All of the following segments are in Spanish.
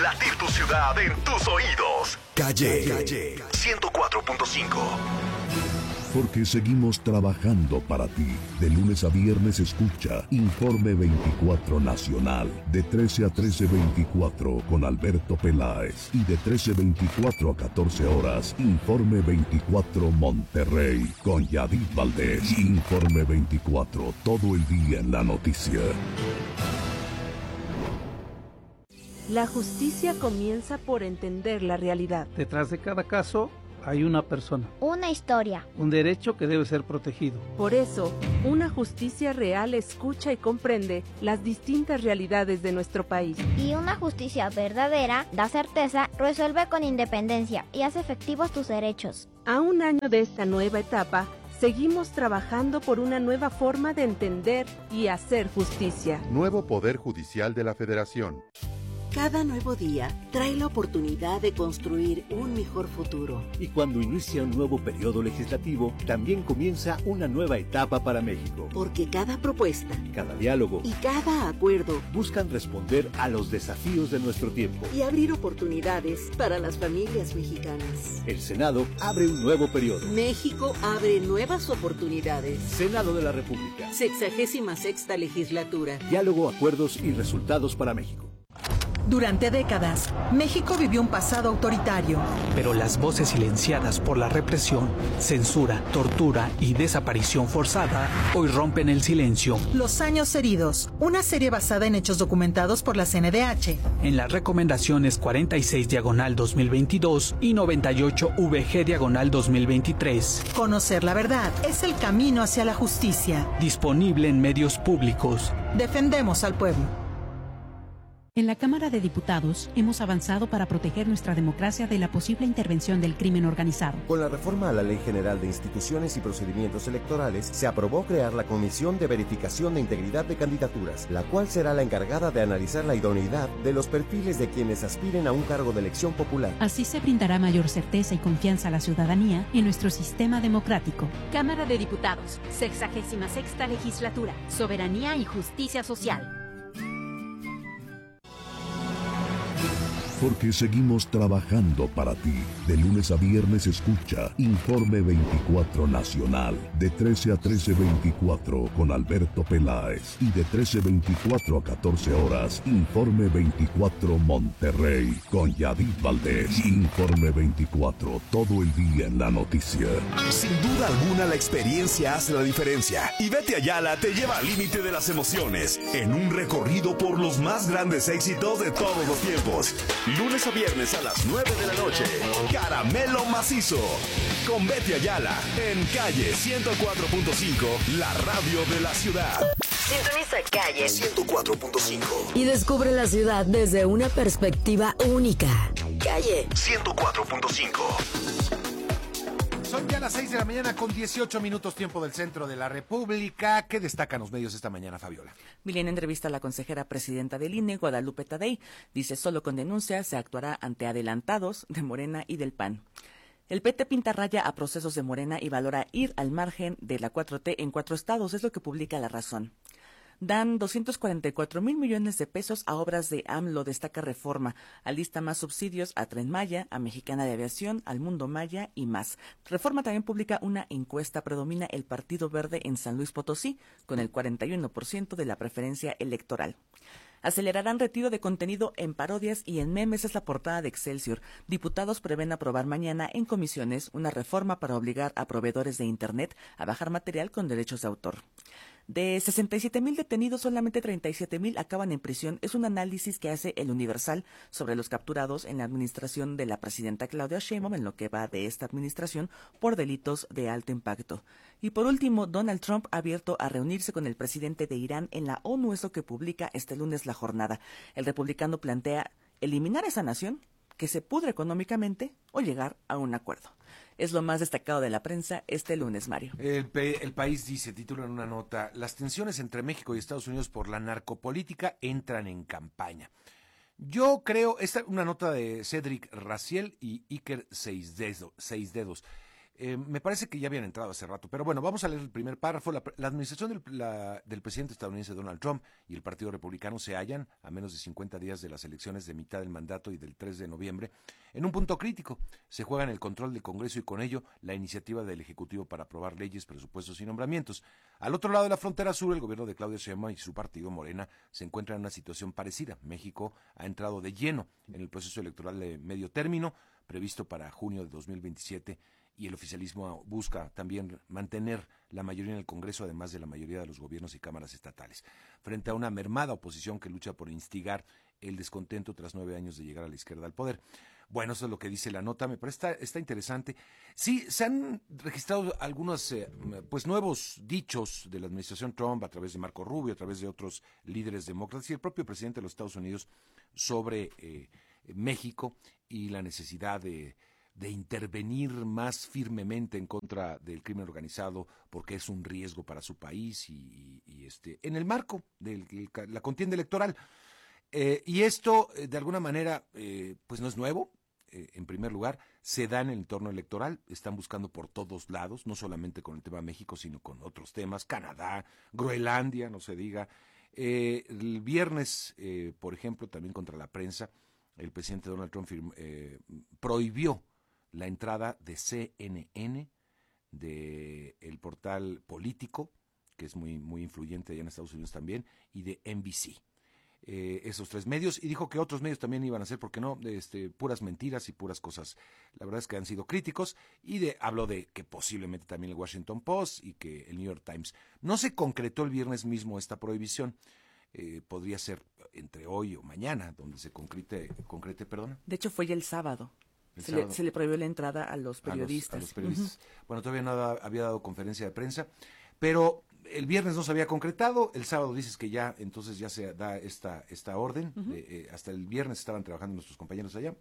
latir tu ciudad en tus oídos. Calle 104.5. Porque seguimos trabajando para ti. De lunes a viernes escucha Informe 24 Nacional. De 13 a 13:24 con Alberto Peláez. Y de 13:24 a 14 horas, Informe 24 Monterrey con Yadid Valdés. Informe 24, todo el día en la noticia. La justicia comienza por entender la realidad. Detrás de cada caso hay una persona, una historia, un derecho que debe ser protegido. Por eso, una justicia real escucha y comprende las distintas realidades de nuestro país. Y una justicia verdadera da certeza, resuelve con independencia y hace efectivos tus derechos. A un año de esta nueva etapa, seguimos trabajando por una nueva forma de entender y hacer justicia. Nuevo Poder Judicial de la Federación. Cada nuevo día trae la oportunidad de construir un mejor futuro. Y cuando inicia un nuevo periodo legislativo, también comienza una nueva etapa para México. Porque cada propuesta, cada diálogo y cada acuerdo buscan responder a los desafíos de nuestro tiempo y abrir oportunidades para las familias mexicanas. El Senado abre un nuevo periodo. México abre nuevas oportunidades. Senado de la República. 66ª legislatura. Diálogo, acuerdos y resultados para México. Durante décadas, México vivió un pasado autoritario. Pero las voces silenciadas por la represión, censura, tortura y desaparición forzada hoy rompen el silencio. Los años heridos, una serie basada en hechos documentados por la CNDH. En las recomendaciones 46/2022 y 98/VG/2023. Conocer la verdad es el camino hacia la justicia. Disponible en medios públicos. Defendemos al pueblo. En la Cámara de Diputados hemos avanzado para proteger nuestra democracia de la posible intervención del crimen organizado. Con la reforma a la Ley General de Instituciones y Procedimientos Electorales, se aprobó crear la Comisión de Verificación de Integridad de Candidaturas, la cual será la encargada de analizar la idoneidad de los perfiles de quienes aspiren a un cargo de elección popular. Así se brindará mayor certeza y confianza a la ciudadanía en nuestro sistema democrático. Cámara de Diputados, 66ª Legislatura, Soberanía y Justicia Social. Porque seguimos trabajando para ti. De lunes a viernes escucha Informe 24 Nacional. De 13 a 13:24 con Alberto Peláez. Y de 13:24 a 14 horas, Informe 24 Monterrey con Yadid Valdés. Informe 24, todo el día en la noticia. Sin duda alguna la experiencia hace la diferencia. Y Betty Ayala te lleva al límite de las emociones en un recorrido por los más grandes éxitos de todos los tiempos. Lunes a viernes a las 9 de la noche. Caramelo Macizo. Con Betty Ayala. En Calle 104.5. La radio de la ciudad. Sintoniza Calle 104.5. y descubre la ciudad desde una perspectiva única. Calle 104.5. Son ya las 6 de la mañana con 18 minutos tiempo del centro de la República. ¿Qué destacan los medios esta mañana, Fabiola? Milen entrevista a la consejera presidenta del INE, Guadalupe Tadei. Dice, solo con denuncias se actuará ante adelantados de Morena y del PAN. El PT pinta raya a procesos de Morena y valora ir al margen de la 4T en 4 estados, es lo que publica La Razón. Dan 244,000 millones de pesos a obras de AMLO, destaca Reforma. Alista más subsidios a Tren Maya, a Mexicana de Aviación, al Mundo Maya y más. Reforma también publica una encuesta. Predomina el Partido Verde en San Luis Potosí, con el 41% de la preferencia electoral. Acelerarán retiro de contenido en parodias y en memes, es la portada de Excelsior. Diputados prevén aprobar mañana en comisiones una reforma para obligar a proveedores de Internet a bajar material con derechos de autor. De 67,000 detenidos, solamente 37,000 acaban en prisión. Es un análisis que hace El Universal sobre los capturados en la administración de la presidenta Claudia Sheinbaum, en lo que va de esta administración, por delitos de alto impacto. Y por último, Donald Trump ha abierto a reunirse con el presidente de Irán en la ONU, es lo que publica este lunes La Jornada. El republicano plantea eliminar esa nación, que se pudre económicamente, o llegar a un acuerdo. Es lo más destacado de la prensa este lunes, Mario. El País dice, titula en una nota, las tensiones entre México y Estados Unidos por la narcopolítica entran en campaña. Yo creo, esta es una nota de Cédric Raciel y Iker Seisdedos. Me parece que ya habían entrado hace rato, pero bueno, vamos a leer el primer párrafo. La administración del presidente estadounidense Donald Trump y el Partido Republicano se hallan a menos de 50 días de las elecciones de mitad del mandato y del 3 de noviembre en un punto crítico. Se juegan el control del Congreso y con ello la iniciativa del Ejecutivo para aprobar leyes, presupuestos y nombramientos. Al otro lado de la frontera sur, el gobierno de Claudia Sheinbaum y su partido Morena se encuentran en una situación parecida. México ha entrado de lleno en el proceso electoral de medio término, previsto para junio de 2027, y el oficialismo busca también mantener la mayoría en el Congreso, además de la mayoría de los gobiernos y cámaras estatales, frente a una mermada oposición que lucha por instigar el descontento tras 9 años de llegar a la izquierda al poder. Bueno, eso es lo que dice la nota, me parece está interesante. Sí, se han registrado algunos nuevos dichos de la administración Trump a través de Marco Rubio, a través de otros líderes demócratas y el propio presidente de los Estados Unidos sobre México y la necesidad de intervenir más firmemente en contra del crimen organizado porque es un riesgo para su país y en el marco de la contienda electoral. Y esto, de alguna manera, pues no es nuevo. En primer lugar, se da en el entorno electoral. Están buscando por todos lados, no solamente con el tema México, sino con otros temas. Canadá, Groenlandia, no se diga. El viernes, por ejemplo, también contra la prensa, el presidente Donald Trump prohibió la entrada de CNN, del portal Político, que es muy, muy influyente allá en Estados Unidos también, y de NBC. Esos 3 medios, y dijo que otros medios también iban a hacer, porque no, puras mentiras y puras cosas. La verdad es que han sido críticos, y habló de que posiblemente también el Washington Post y que el New York Times. No se concretó el viernes mismo esta prohibición. Podría ser entre hoy o mañana, donde se concrete, perdón. De hecho, fue ya el sábado. Se le prohibió la entrada a los periodistas. A los periodistas. Uh-huh. Bueno, todavía no había dado conferencia de prensa, pero el viernes no se había concretado. El sábado dices que ya, entonces ya se da esta orden. Uh-huh. Hasta el viernes estaban trabajando nuestros compañeros allá.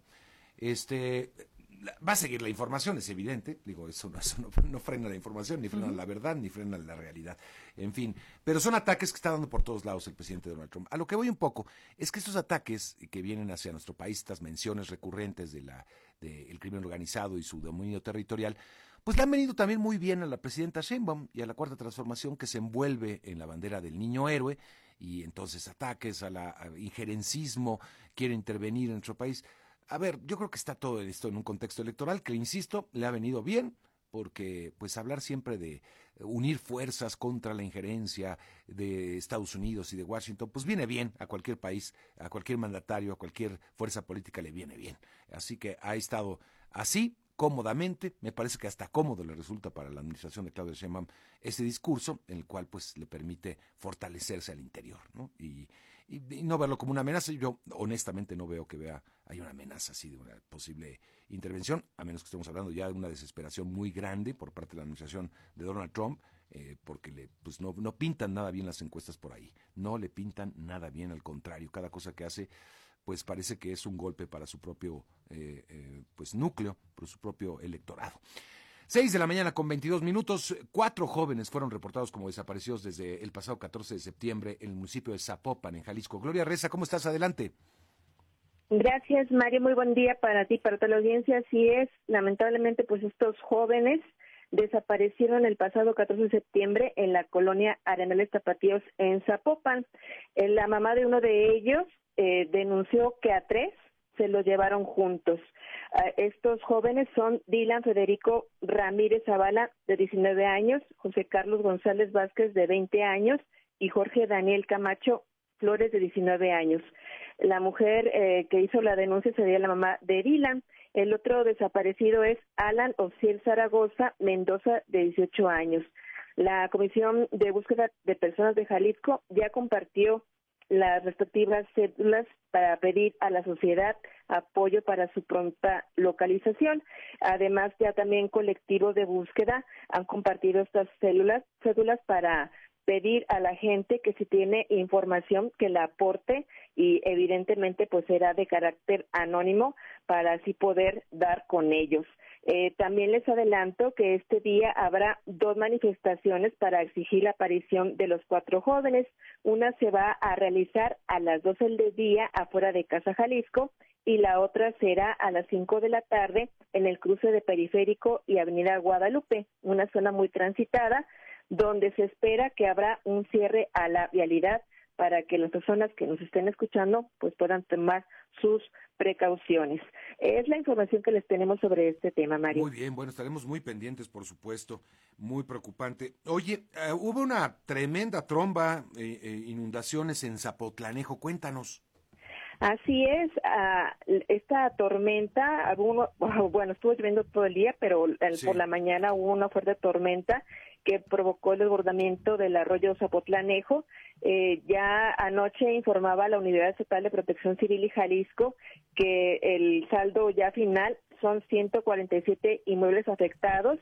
Va a seguir la información, es evidente. Digo, eso no frena la información, ni frena la verdad, ni frena la realidad. En fin, pero son ataques que está dando por todos lados el presidente Donald Trump. A lo que voy un poco es que estos ataques que vienen hacia nuestro país, estas menciones recurrentes del crimen organizado y su dominio territorial, pues le han venido también muy bien a la presidenta Sheinbaum y a la Cuarta Transformación, que se envuelve en la bandera del niño héroe, y entonces ataques al injerencismo, quiere intervenir en nuestro país. A ver, yo creo que está todo esto en un contexto electoral que, insisto, le ha venido bien, porque pues hablar siempre de unir fuerzas contra la injerencia de Estados Unidos y de Washington, pues viene bien a cualquier país, a cualquier mandatario, a cualquier fuerza política le viene bien. Así que ha estado así, cómodamente, me parece que hasta cómodo le resulta para la administración de Claudia Sheinbaum ese discurso, en el cual pues le permite fortalecerse al interior, ¿no? Y no verlo como una amenaza. Yo honestamente no veo que hay una amenaza así de una posible intervención, a menos que estemos hablando ya de una desesperación muy grande por parte de la administración de Donald Trump, porque pues no pintan nada bien las encuestas por ahí, no le pintan nada bien, al contrario, cada cosa que hace pues parece que es un golpe para su propio núcleo, para su propio electorado. 6:22 a.m. 4 jóvenes fueron reportados como desaparecidos desde el pasado 14 de septiembre en el municipio de Zapopan, en Jalisco. Gloria Reza, ¿cómo estás? Adelante. Gracias, Mario. Muy buen día para ti, para toda la audiencia. Así es, lamentablemente, pues estos jóvenes desaparecieron el pasado 14 de septiembre en la colonia Arenales Tapatíos en Zapopan. La mamá de uno de ellos denunció que a 3 se los llevaron juntos. Estos jóvenes son Dylan Federico Ramírez Zavala, de 19 años, José Carlos González Vázquez, de 20 años, y Jorge Daniel Camacho Flores, de 19 años. La mujer que hizo la denuncia sería la mamá de Dylan. El otro desaparecido es Alan Ociel Zaragoza Mendoza, de 18 años. La Comisión de Búsqueda de Personas de Jalisco ya compartió las respectivas cédulas para pedir a la sociedad apoyo para su pronta localización. Además, ya también colectivos de búsqueda han compartido estas cédulas para pedir a la gente que si tiene información que la aporte, y evidentemente pues será de carácter anónimo para así poder dar con ellos. También les adelanto que este día habrá 2 manifestaciones para exigir la aparición de los 4 jóvenes. Una se va a realizar a las 12 del día afuera de Casa Jalisco y la otra será a las 5 de la tarde en el cruce de Periférico y Avenida Guadalupe, una zona muy transitada, donde se espera que habrá un cierre a la vialidad para que las personas que nos estén escuchando pues puedan tomar sus precauciones. Es la información que les tenemos sobre este tema, Mario. Muy bien, bueno, estaremos muy pendientes, por supuesto, muy preocupante. Oye, hubo una tremenda tromba, inundaciones en Zapotlanejo, cuéntanos. Así es, esta tormenta, estuvo lloviendo todo el día, pero por la mañana hubo una fuerte tormenta que provocó el desbordamiento del arroyo Zapotlanejo. Ya anoche informaba la Unidad Estatal de Protección Civil y Jalisco que el saldo ya final son 147 inmuebles afectados,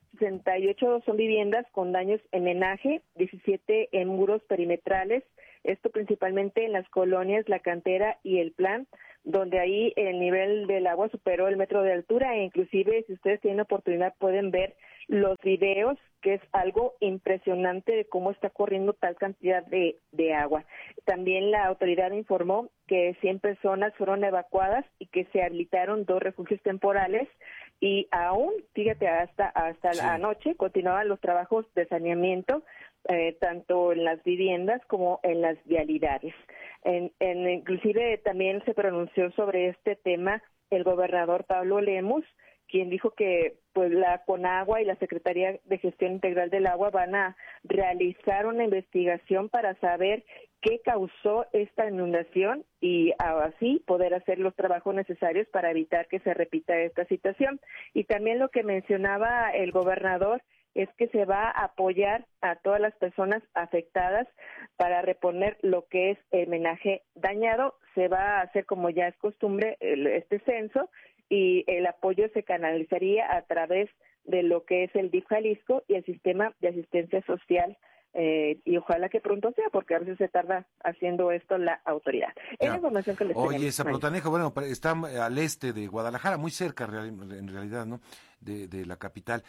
68 son viviendas con daños en menaje, 17 en muros perimetrales, esto principalmente en las colonias La Cantera y El Plan, donde ahí el nivel del agua superó el metro de altura e inclusive si ustedes tienen oportunidad pueden ver los videos, que es algo impresionante de cómo está corriendo tal cantidad de agua. También la autoridad informó que 100 personas fueron evacuadas y que se habilitaron 2 refugios temporales y aún, fíjate, hasta la noche continuaban los trabajos de saneamiento, tanto en las viviendas como en las vialidades. Inclusive también se pronunció sobre este tema el gobernador Pablo Lemus, quien dijo que pues la Conagua y la Secretaría de Gestión Integral del Agua van a realizar una investigación para saber qué causó esta inundación y así poder hacer los trabajos necesarios para evitar que se repita esta situación. Y también lo que mencionaba el gobernador es que se va a apoyar a todas las personas afectadas para reponer lo que es el menaje dañado. Se va a hacer, como ya es costumbre, este censo, y el apoyo se canalizaría a través de lo que es el DIF Jalisco y el Sistema de Asistencia Social, y ojalá que pronto sea, porque a veces se tarda haciendo esto la autoridad. Es la información que les tenemos. Oye, Zapotlanejo, bueno, está al este de Guadalajara, muy cerca en realidad, ¿no?, de la capital.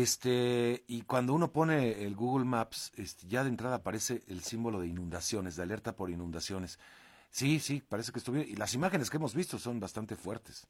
Y cuando uno pone el Google Maps, ya de entrada aparece el símbolo de inundaciones, de alerta por inundaciones. Sí, parece que estuviera, y las imágenes que hemos visto son bastante fuertes.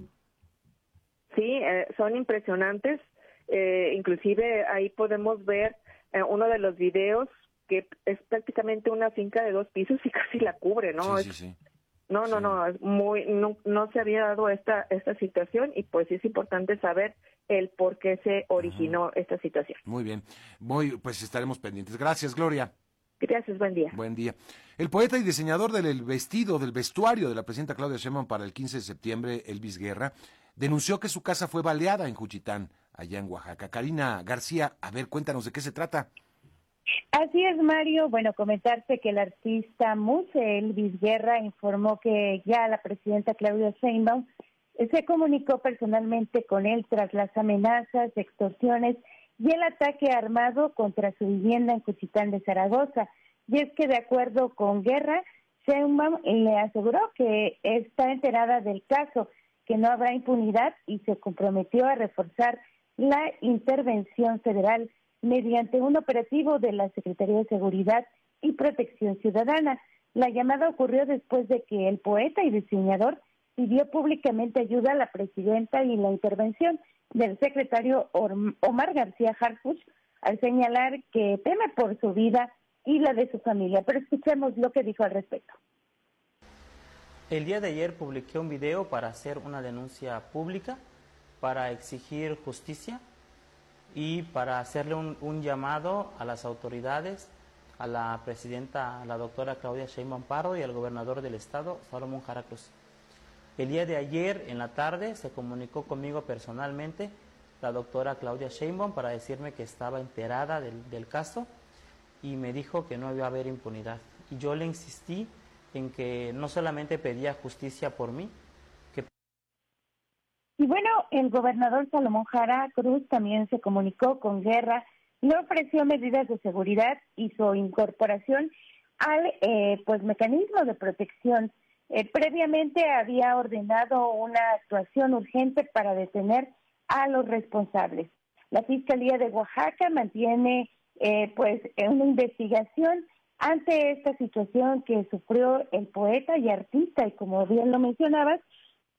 Sí, son impresionantes. Inclusive ahí podemos ver uno de los videos que es prácticamente una finca de 2 pisos y casi la cubre, ¿no? Sí. No, es no se había dado esta situación y pues es importante saber el por qué se originó esta situación. Muy bien, pues estaremos pendientes. Gracias, Gloria. Gracias, buen día. Buen día. El poeta y diseñador del vestuario de la presidenta Claudia Sheinbaum para el 15 de septiembre, Elvis Guerra, denunció que su casa fue baleada en Juchitán, allá en Oaxaca. Karina García, a ver, cuéntanos de qué se trata. Así es, Mario. Bueno, comentarte que el artista muse Elvis Guerra informó que ya la presidenta Claudia Sheinbaum se comunicó personalmente con él tras las amenazas, extorsiones y el ataque armado contra su vivienda en Juchitán de Zaragoza. Y es que de acuerdo con Guerra, Sheinbaum le aseguró que está enterada del caso, que no habrá impunidad y se comprometió a reforzar la intervención federal mediante un operativo de la Secretaría de Seguridad y Protección Ciudadana. La llamada ocurrió después de que el poeta y diseñador pidió públicamente ayuda a la presidenta y la intervención del secretario Omar García Harfuch al señalar que teme por su vida y la de su familia. Pero escuchemos lo que dijo al respecto. El día de ayer publiqué un video para hacer una denuncia pública, para exigir justicia y para hacerle un llamado a las autoridades, a la presidenta, a la doctora Claudia Sheinbaum Pardo y al gobernador del estado, Salomón Jara Cruz. El día de ayer, en la tarde, se comunicó conmigo personalmente la doctora Claudia Sheinbaum para decirme que estaba enterada del caso y me dijo que no iba a haber impunidad. Y yo le insistí en que no solamente pedía justicia por mí. Y bueno, el gobernador Salomón Jara Cruz también se comunicó con Guerra, le ofreció medidas de seguridad y su incorporación al mecanismo de protección. Previamente había ordenado una actuación urgente para detener a los responsables. La Fiscalía de Oaxaca mantiene una investigación ante esta situación que sufrió el poeta y artista, y como bien lo mencionabas,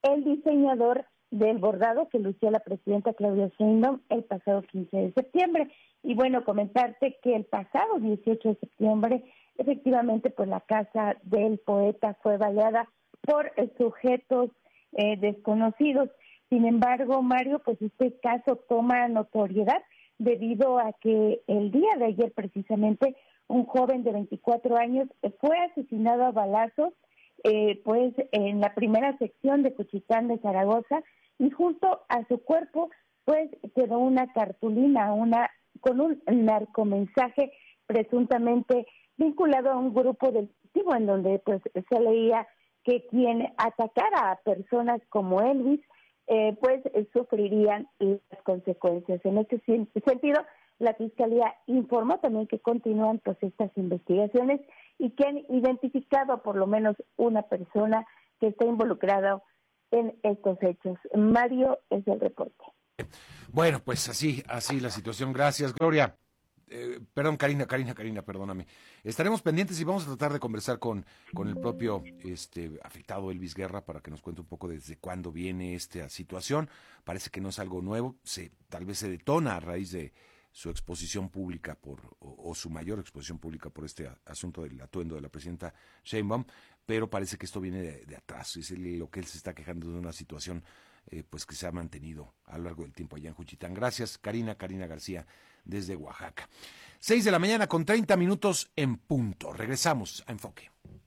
el diseñador del bordado que lució la presidenta Claudia Sheinbaum el pasado 15 de septiembre. Y bueno, comentarte que el pasado 18 de septiembre, efectivamente, pues la casa del poeta fue baleada por sujetos desconocidos. Sin embargo, Mario, pues este caso toma notoriedad debido a que el día de ayer precisamente un joven de 24 años fue asesinado a balazos pues en la primera sección de Cuchitán de Zaragoza, y junto a su cuerpo pues quedó una cartulina con un narcomensaje presuntamente vinculado a un grupo delictivo en donde pues se leía que quien atacara a personas como Elvis pues sufrirían las consecuencias. En este sentido, la Fiscalía informó también que continúan pues estas investigaciones y que han identificado por lo menos una persona que está involucrada en estos hechos. Mario, es el reporte. Bueno, pues así la situación. Gracias, Gloria. Perdón, Karina, perdóname. Estaremos pendientes y vamos a tratar de conversar con el propio afectado Elvis Guerra para que nos cuente un poco desde cuándo viene esta situación. Parece que no es algo nuevo, tal vez se detona a raíz de su exposición pública o su mayor exposición pública por este asunto del atuendo de la presidenta Sheinbaum, pero parece que esto viene de atrás. Es lo que él se está quejando de una situación pues que se ha mantenido a lo largo del tiempo allá en Juchitán. Gracias, Karina García, desde Oaxaca. 6:30 a.m. en punto. Regresamos a Enfoque.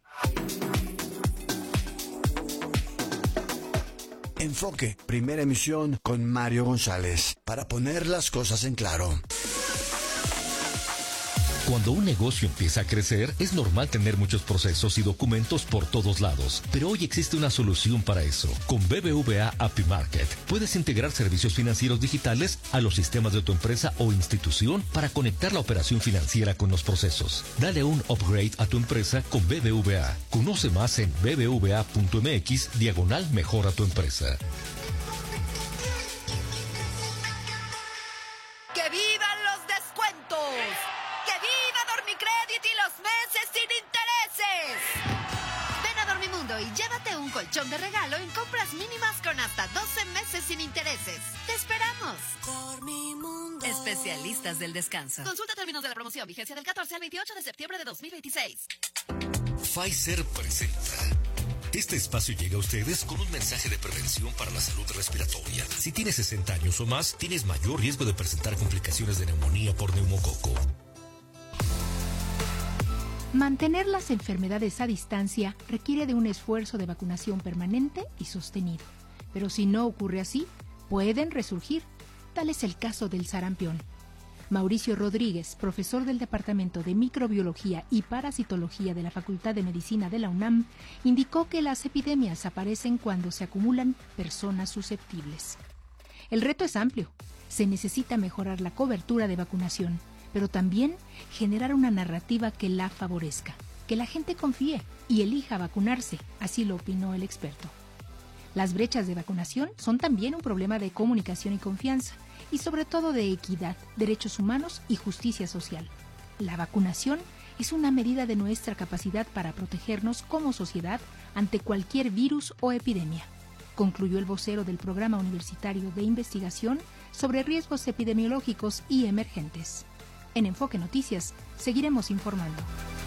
Enfoque, primera emisión con Mario González, para poner las cosas en claro. Cuando un negocio empieza a crecer, es normal tener muchos procesos y documentos por todos lados. Pero hoy existe una solución para eso. Con BBVA API Market, puedes integrar servicios financieros digitales a los sistemas de tu empresa o institución para conectar la operación financiera con los procesos. Dale un upgrade a tu empresa con BBVA. Conoce más en bbva.mx/mejora tu empresa. ¡Que vivan los descuentos! Dormicrédito y los meses sin intereses. Ven a Dormimundo y llévate un colchón de regalo en compras mínimas con hasta 12 meses sin intereses. ¡Te esperamos! Dormimundo. Especialistas del descanso. Consulta términos de la promoción. Vigencia del 14 al 28 de septiembre de 2026. Pfizer presenta. Este espacio llega a ustedes con un mensaje de prevención para la salud respiratoria. Si tienes 60 años o más, tienes mayor riesgo de presentar complicaciones de neumonía por neumococo. Mantener las enfermedades a distancia requiere de un esfuerzo de vacunación permanente y sostenido. Pero si no ocurre así, pueden resurgir. Tal es el caso del sarampión. Mauricio Rodríguez, profesor del Departamento de Microbiología y Parasitología de la Facultad de Medicina de la UNAM, indicó que las epidemias aparecen cuando se acumulan personas susceptibles. El reto es amplio. Se necesita mejorar la cobertura de vacunación, pero también generar una narrativa que la favorezca, que la gente confíe y elija vacunarse, así lo opinó el experto. Las brechas de vacunación son también un problema de comunicación y confianza, y sobre todo de equidad, derechos humanos y justicia social. La vacunación es una medida de nuestra capacidad para protegernos como sociedad ante cualquier virus o epidemia, concluyó el vocero del Programa Universitario de Investigación sobre Riesgos Epidemiológicos y Emergentes. En Enfoque Noticias, seguiremos informando.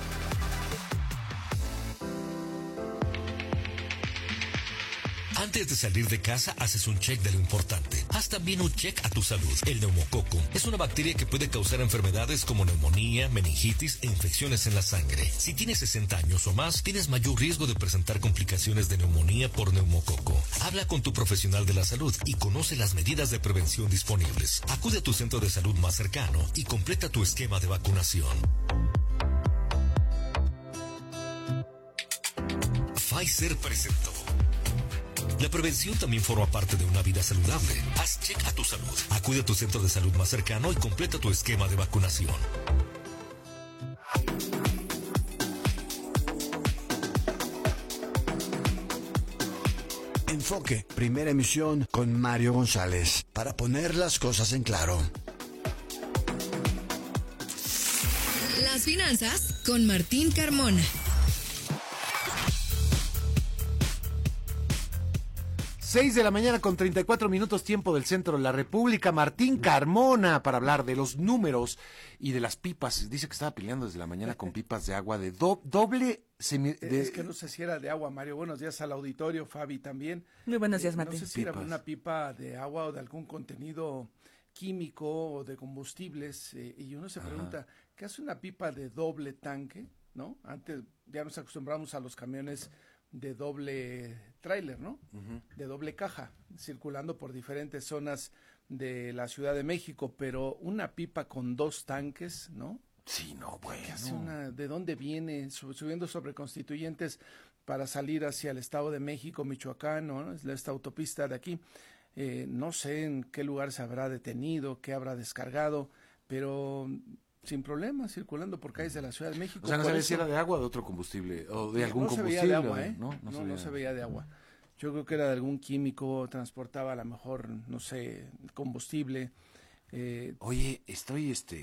Antes de salir de casa, haces un check de lo importante. Haz también un check a tu salud. El neumococo es una bacteria que puede causar enfermedades como neumonía, meningitis e infecciones en la sangre. Si tienes 60 años o más, tienes mayor riesgo de presentar complicaciones de neumonía por neumococo. Habla con tu profesional de la salud y conoce las medidas de prevención disponibles. Acude a tu centro de salud más cercano y completa tu esquema de vacunación. Pfizer presentó. La prevención también forma parte de una vida saludable. Haz check a tu salud. Acude a tu centro de salud más cercano y completa tu esquema de vacunación. Enfoque, primera emisión con Mario González, para poner las cosas en claro. Las finanzas con Martín Carmona. 6 de la mañana con 34 minutos tiempo del centro de la República. Martín Carmona para hablar de los números y de las pipas. Dice que estaba peleando desde la mañana con pipas de agua de doble Es que no sé si era de agua, Mario. Buenos días al auditorio, Fabi también. Muy buenos días, Martín. No sé si era una pipa de agua o de algún contenido químico o de combustibles. Y uno se pregunta, ¿qué hace una pipa de doble tanque? ¿No? Antes ya nos acostumbramos a los camiones de doble tráiler, ¿no? De doble caja, circulando por diferentes zonas de la Ciudad de México, pero una pipa con 2 tanques, ¿no? Sí, no, bueno. ¿Qué hace ¿de dónde viene? Subiendo sobre Constituyentes para salir hacia el Estado de México, Michoacán, ¿no? Esta autopista de aquí. No sé en qué lugar se habrá detenido, qué habrá descargado, pero sin problema, circulando por calles de la Ciudad de México. O sea, no sabía si era de agua o de otro combustible, o de algún combustible. No se veía de agua, ¿eh? No se veía de agua. Yo creo que era de algún químico, transportaba a lo mejor, no sé, combustible. Oye, estoy